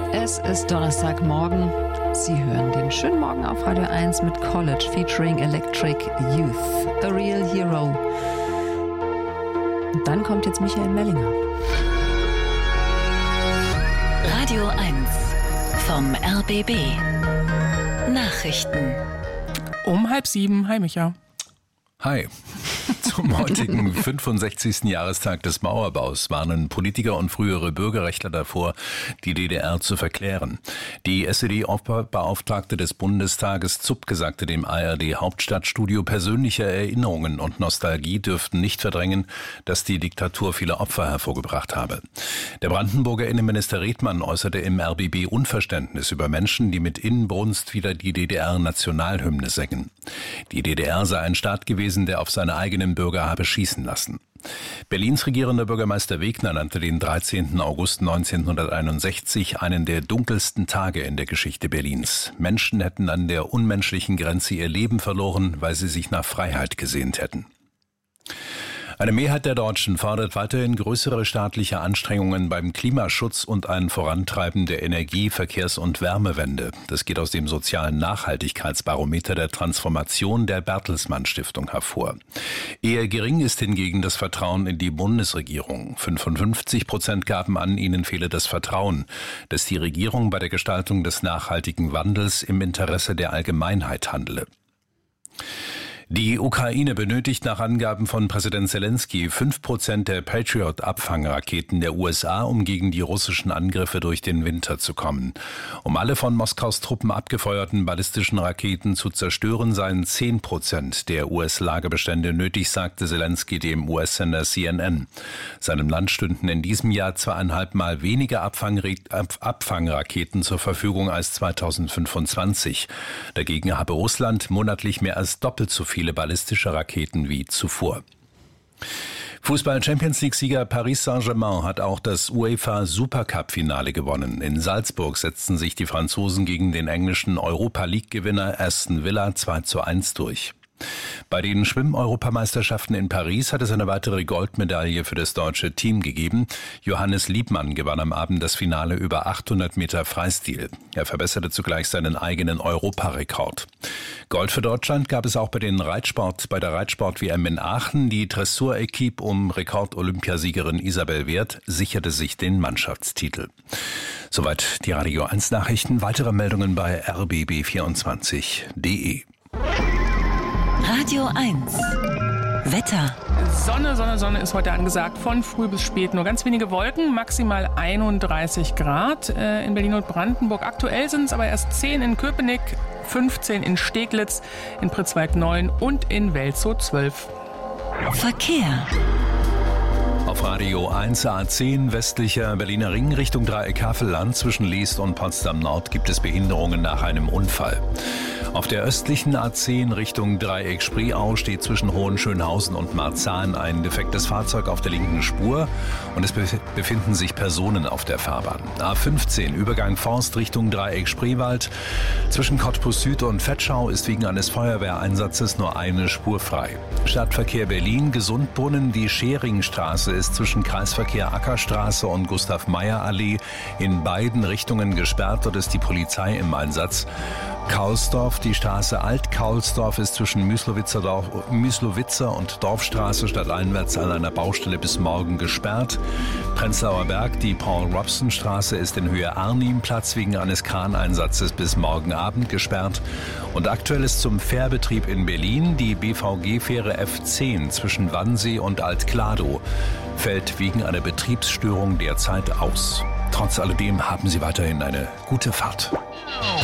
Es ist Donnerstagmorgen. Sie hören den schönen Morgen auf Radio 1 mit College featuring Electric Youth, A Real Hero. Und dann kommt jetzt Michael Mellinger. Radio 1 vom RBB. Nachrichten. Um 6:30. Hi, Micha. Hi. Zum heutigen 65. Jahrestag des Mauerbaus warnen Politiker und frühere Bürgerrechtler davor, die DDR zu verklären. Die SED-Beauftragte des Bundestages Zupke sagte dem ARD-Hauptstadtstudio, persönliche Erinnerungen und Nostalgie dürften nicht verdrängen, dass die Diktatur viele Opfer hervorgebracht habe. Der Brandenburger Innenminister Redmann äußerte im RBB Unverständnis über Menschen, die mit Inbrunst wieder die DDR-Nationalhymne singen. Die DDR sei ein Staat gewesen, der auf seine eigenen Bürger habe schießen lassen. Berlins regierender Bürgermeister Wegner nannte den 13. August 1961 einen der dunkelsten Tage in der Geschichte Berlins. Menschen hätten an der unmenschlichen Grenze ihr Leben verloren, weil sie sich nach Freiheit gesehnt hätten. Eine Mehrheit der Deutschen fordert weiterhin größere staatliche Anstrengungen beim Klimaschutz und ein Vorantreiben der Energie-, Verkehrs- und Wärmewende. Das geht aus dem sozialen Nachhaltigkeitsbarometer der Transformation der Bertelsmann Stiftung hervor. Eher gering ist hingegen das Vertrauen in die Bundesregierung. 55% gaben an, ihnen fehle das Vertrauen, dass die Regierung bei der Gestaltung des nachhaltigen Wandels im Interesse der Allgemeinheit handele. Die Ukraine benötigt nach Angaben von Präsident Zelensky 5% der Patriot-Abfangraketen der USA, um gegen die russischen Angriffe durch den Winter zu kommen. Um alle von Moskaus Truppen abgefeuerten ballistischen Raketen zu zerstören, seien 10% der US-Lagerbestände nötig, sagte Zelensky dem US-Sender CNN. Seinem Land stünden in diesem Jahr 2,5 Mal weniger Abfangraketen zur Verfügung als 2025. Dagegen habe Russland monatlich mehr als doppelt so viele ballistische Raketen wie zuvor. Fußball-Champions-League-Sieger Paris Saint-Germain hat auch das UEFA-Supercup-Finale gewonnen. In Salzburg setzten sich die Franzosen gegen den englischen Europa-League-Gewinner Aston Villa 2:1 durch. Bei den Schwimm-Europameisterschaften in Paris hat es eine weitere Goldmedaille für das deutsche Team gegeben. Johannes Liebmann gewann am Abend das Finale über 800 Meter Freistil. Er verbesserte zugleich seinen eigenen Europarekord. Gold für Deutschland gab es auch bei der Reitsport-WM in Aachen. Die Dressur-Equipe um Rekord-Olympiasiegerin Isabel Wert sicherte sich den Mannschaftstitel. Soweit die Radio 1 Nachrichten. Weitere Meldungen bei rbb24.de. Radio 1 Wetter. Sonne ist heute angesagt, von früh bis spät. Nur ganz wenige Wolken, maximal 31 Grad in Berlin und Brandenburg. Aktuell sind es aber erst 10 in Köpenick, 15 in Steglitz, in Pritzwalk 9 und in Welzow 12. Verkehr. Auf Radio 1 A10 westlicher Berliner Ring Richtung Dreieck Havelland zwischen Leest und Potsdam Nord gibt es Behinderungen nach einem Unfall. Auf der östlichen A10 Richtung Dreieck Spreeau steht zwischen Hohenschönhausen und Marzahn ein defektes Fahrzeug auf der linken Spur und es befinden sich Personen auf der Fahrbahn. A15 Übergang Forst Richtung Dreieck Spreewald. Zwischen Cottbus Süd und Vetschau ist wegen eines Feuerwehreinsatzes nur eine Spur frei. Stadtverkehr Berlin, Gesundbrunnen, die Scheringstraße ist zwischen Kreisverkehr Ackerstraße und Gustav-Meyer-Allee in beiden Richtungen gesperrt. Dort ist die Polizei im Einsatz. Kaulsdorf, die Straße Alt-Kaulsdorf ist zwischen Müslowitzer und Dorfstraße stadteinwärts an einer Baustelle bis morgen gesperrt. Prenzlauer Berg, die Paul-Robson-Straße ist in Höhe Arnimplatz wegen eines Kraneinsatzes bis morgen Abend gesperrt. Und aktuell ist zum Fährbetrieb in Berlin die BVG-Fähre F10 zwischen Wannsee und Alt-Kladow fällt wegen einer Betriebsstörung derzeit aus. Trotz alledem haben Sie weiterhin eine gute Fahrt.